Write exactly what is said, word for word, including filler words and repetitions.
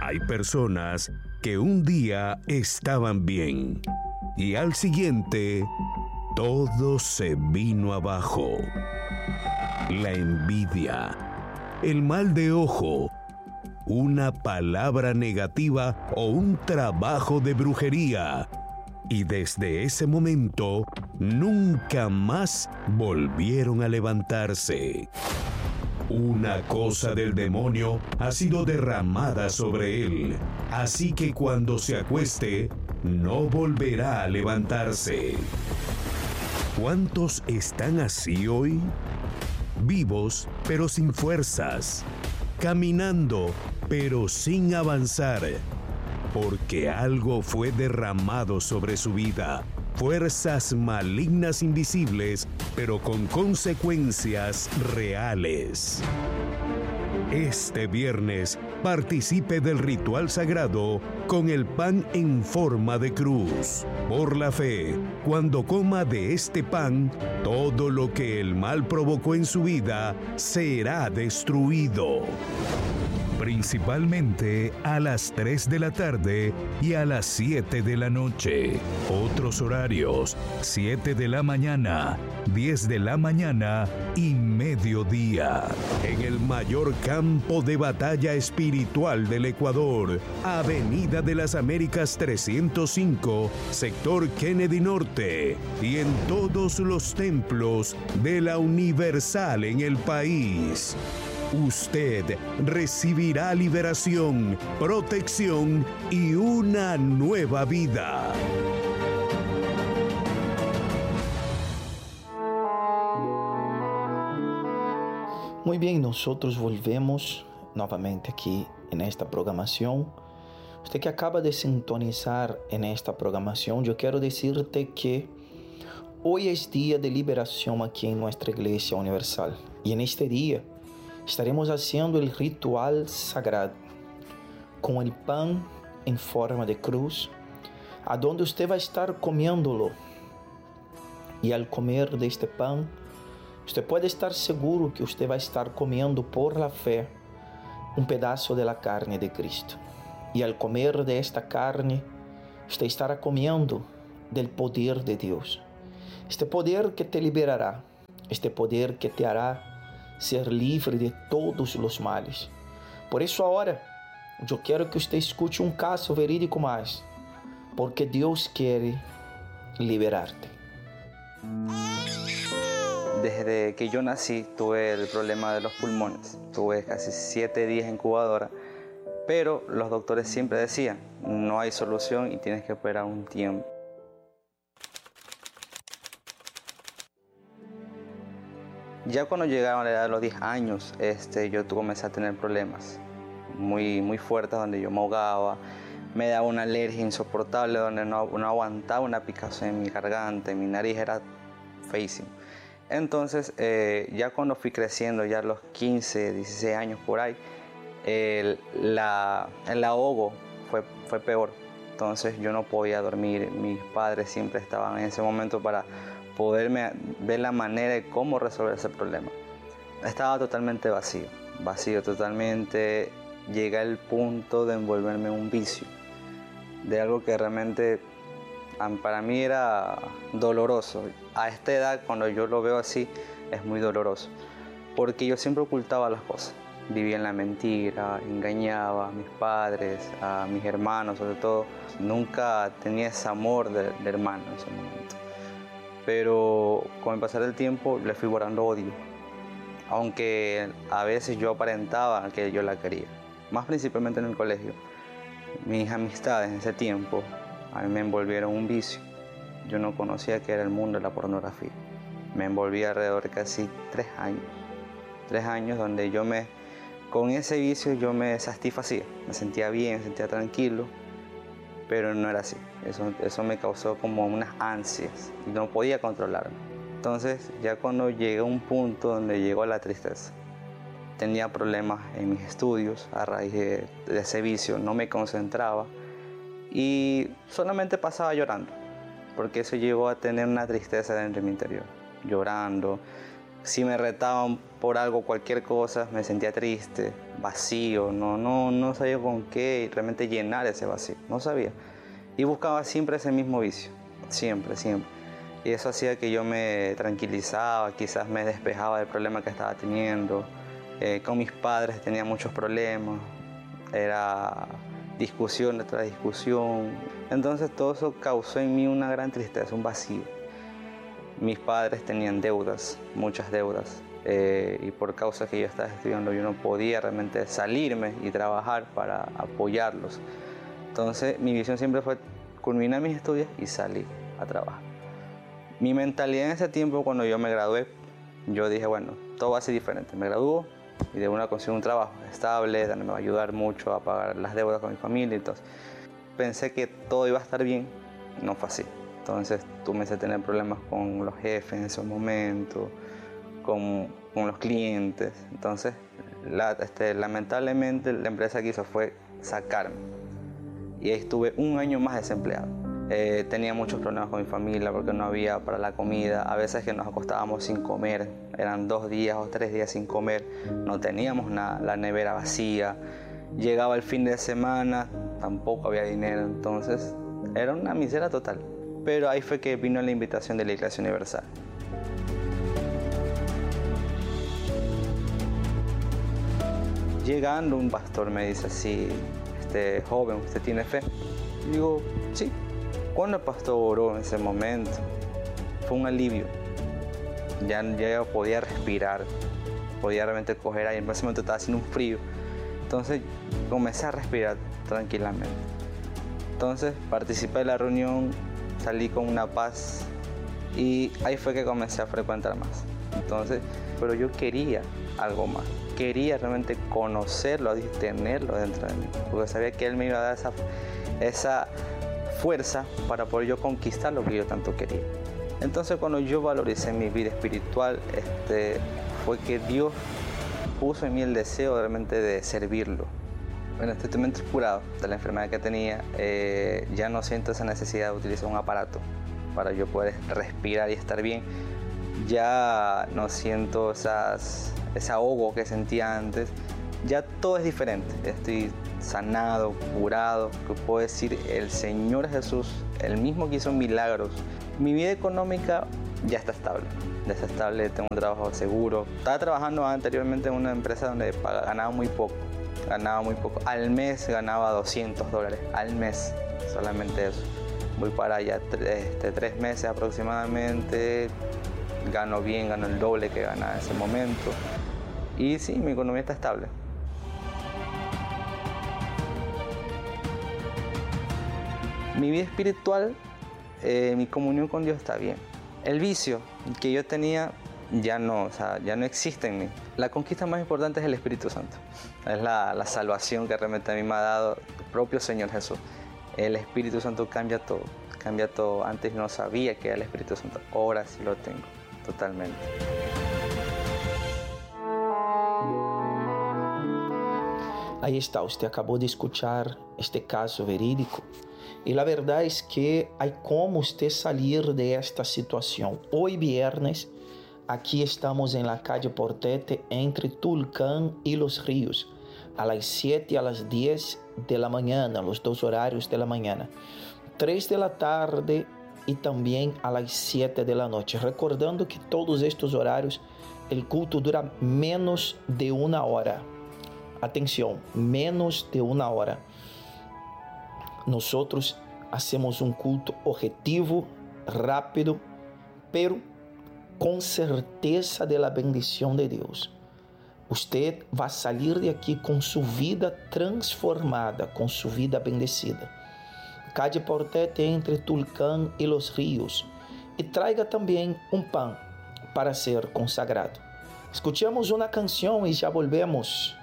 Hay personas que un día estaban bien y al siguiente todo se vino abajo. La envidia, el mal de ojo, una palabra negativa o un trabajo de brujería. Y desde ese momento, nunca más volvieron a levantarse. Una cosa del demonio ha sido derramada sobre él, así que cuando se acueste, no volverá a levantarse. ¿Cuántos están así hoy? Vivos, pero sin fuerzas. Caminando, pero sin avanzar. Porque algo fue derramado sobre su vida. Fuerzas malignas invisibles, pero con consecuencias reales. Este viernes, participe del ritual sagrado con el pan en forma de cruz. Por la fe, cuando coma de este pan, todo lo que el mal provocó en su vida será destruido. Principalmente a las tres de la tarde y a las siete de la noche. Otros horarios: siete de la mañana, diez de la mañana y mediodía. En el mayor campo de batalla espiritual del Ecuador, Avenida de las Américas trescientos cinco, sector Kennedy Norte, y en todos los templos de la Universal en el país. Usted recibirá liberación, protección y una nueva vida. Muy bien, nosotros volvemos novamente aquí en esta programación. Usted que acaba de sintonizar en esta programación, yo quiero decirte que hoy es día de liberación aquí en nuestra Iglesia Universal. Y en este día estaremos haciendo el ritual sagrado con el pan en forma de cruz, a donde usted va a estar comiéndolo. Y al comer de este pan, usted puede estar seguro que usted va a estar comiendo por la fe un pedazo de la carne de Cristo. Y al comer de esta carne, usted estará comiendo del poder de Dios. Este poder que te liberará, este poder que te hará ser libre de todos los males. Por eso ahora, yo quiero que usted escuche un caso verídico más, porque Dios quiere liberarte. Desde que yo nací tuve el problema de los pulmones. Tuve casi siete días en incubadora, pero los doctores siempre decían, no hay solución y tienes que esperar un tiempo. Ya cuando llegaron a la edad de los diez años, este, yo comencé a tener problemas muy, muy fuertes, donde yo me ahogaba, me daba una alergia insoportable, donde no, no aguantaba una picazón en mi garganta, en mi nariz, era feísimo. Entonces, eh, ya cuando fui creciendo, ya a los quince, dieciséis años por ahí, el, la, el ahogo fue, fue peor. Entonces yo no podía dormir, mis padres siempre estaban en ese momento para poderme ver la manera de cómo resolver ese problema. Estaba totalmente vacío, vacío totalmente. Llegué al punto de envolverme en un vicio, de algo que realmente para mí era doloroso. A esta edad, cuando yo lo veo así, es muy doloroso, porque yo siempre ocultaba las cosas. Vivía en la mentira, engañaba a mis padres, a mis hermanos sobre todo. Nunca tenía ese amor de, de hermano en ese momento. Pero con el pasar del tiempo le fui guardando odio, aunque a veces yo aparentaba que yo la quería, más principalmente en el colegio. Mis amistades en ese tiempo a mí me envolvieron un vicio. Yo no conocía qué era el mundo de la pornografía. Me envolví alrededor de casi tres años, tres años donde yo me, con ese vicio yo me satisfacía, me sentía bien, me sentía tranquilo, pero no era así. Eso, eso me causó como unas ansias y no podía controlarme. Entonces, ya cuando llegué a un punto donde llegó la tristeza, tenía problemas en mis estudios a raíz de, de ese vicio, no me concentraba y solamente pasaba llorando, porque eso llegó a tener una tristeza dentro de mi interior, llorando. Si me retaban por algo, cualquier cosa, me sentía triste, vacío, no, no, no sabía con qué realmente llenar ese vacío, no sabía. Y buscaba siempre ese mismo vicio, siempre, siempre. Y eso hacía que yo me tranquilizaba, quizás me despejaba del problema que estaba teniendo. Eh, con mis padres tenía muchos problemas, era discusión tras discusión. Entonces todo eso causó en mí una gran tristeza, un vacío. Mis padres tenían deudas, muchas deudas. Eh, y por causa que yo estaba estudiando, yo no podía realmente salirme y trabajar para apoyarlos. Entonces mi visión siempre fue culminar mis estudios y salir a trabajar. Mi mentalidad en ese tiempo, cuando yo me gradué, yo dije, bueno, todo va a ser diferente. Me gradúo y de una consigo un trabajo estable, donde me va a ayudar mucho a pagar las deudas con mi familia. Entonces pensé que todo iba a estar bien, no fue así. Entonces comencé a tener problemas con los jefes en ese momento, con, con los clientes. Entonces, la, este, lamentablemente, la empresa que hizo fue sacarme. Y ahí estuve un año más desempleado. Eh, tenía muchos problemas con mi familia porque no había para la comida. A veces que nos acostábamos sin comer, eran dos días o tres días sin comer, no teníamos nada, la nevera vacía. Llegaba el fin de semana, tampoco había dinero, entonces era una miseria total. Pero ahí fue que vino la invitación de la Iglesia Universal. Llegando, un pastor me dice así, este, joven, ¿usted tiene fe? Y digo, sí. Cuando el pastor oró en ese momento, fue un alivio. Ya, ya podía respirar, podía realmente coger aire. En ese momento estaba haciendo un frío. Entonces comencé a respirar tranquilamente. Entonces participé de la reunión, salí con una paz y ahí fue que comencé a frecuentar más. Entonces, pero yo quería algo más. Quería realmente conocerlo y tenerlo dentro de mí, porque sabía que Él me iba a dar esa, esa fuerza para poder yo conquistar lo que yo tanto quería. Entonces, cuando yo valoricé mi vida espiritual, este, fue que Dios puso en mí el deseo realmente de servirlo. Bueno, estoy totalmente curado de la enfermedad que tenía. Eh, ya no siento esa necesidad de utilizar un aparato para yo poder respirar y estar bien. Ya no siento esas, ese ahogo que sentía antes. Ya todo es diferente. Estoy sanado, curado, que puedo decir el Señor Jesús, el mismo que hizo milagros. Mi vida económica ya está estable, ya está estable, tengo un trabajo seguro. Estaba trabajando anteriormente en una empresa donde ganaba muy poco, ganaba muy poco. Al mes ganaba doscientos dólares, al mes, solamente eso. Voy para allá este, tres meses aproximadamente, gano bien, gano el doble que ganaba en ese momento. Y sí, mi economía está estable. Mi vida espiritual, eh, mi comunión con Dios está bien. El vicio que yo tenía ya no, o sea, ya no existe en mí. La conquista más importante es el Espíritu Santo. Es la, la salvación que realmente a mí me ha dado el propio Señor Jesús. El Espíritu Santo cambia todo, cambia todo. Antes no sabía que era el Espíritu Santo, ahora sí lo tengo, totalmente. Ahí está, usted acabó de escuchar este caso verídico. Y la verdad es que hay cómo usted salir de esta situación. Hoy viernes, aquí estamos en la calle Portete, entre Tulcán y Los Ríos, a las siete y a las diez de la mañana, los dos horarios de la mañana, tres de la tarde y también a las siete de la noche. Recordando que todos estos horarios, el culto dura menos de una hora. Atención, menos de una hora. Nosotros hacemos un culto objetivo, rápido, pero con certeza de la bendición de Dios. Usted va a salir de aquí con su vida transformada, con su vida bendecida. Calle Portete entre Tulcán y Los Ríos. Y traiga también un pan para ser consagrado. Escuchamos una canción y ya volvemos.